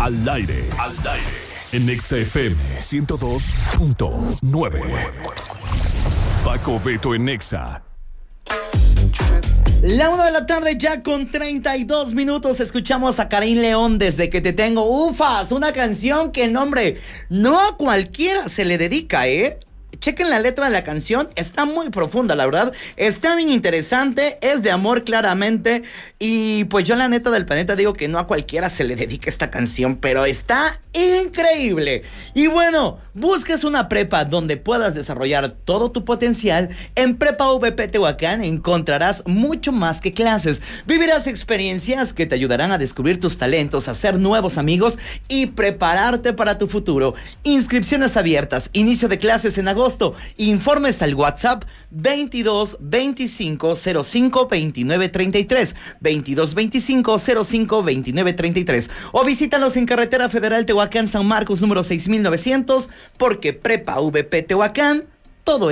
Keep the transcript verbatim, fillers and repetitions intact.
Al aire. Al aire. En Exa F M ciento dos punto nueve. Paco Beto en Exa. La una de la tarde ya con treinta y dos minutos. Escuchamos a Karim León, Desde que te tengo. Ufas, una canción que, nombre, no a cualquiera se le dedica, ¿eh? Chequen la letra de la canción, está muy profunda, la verdad. Está bien interesante, es de amor claramente. Y pues yo la neta del planeta digo que no a cualquiera se le dedica esta canción, pero está increíble. Y bueno, buscas una prepa donde puedas desarrollar todo tu potencial. En Prepa V P Tehuacán encontrarás mucho más que clases. Vivirás experiencias que te ayudarán a descubrir tus talentos, hacer nuevos amigos y prepararte para tu futuro. Inscripciones abiertas, inicio de clases en agosto. Informes al WhatsApp veintidós veinticinco cero cinco veintinueve treinta y tres, veintidós veinticinco cero cinco veintinueve treinta y tres, o visítalos en Carretera Federal Tehuacán San Marcos número seis mil novecientos, porque Prepa V P Tehuacán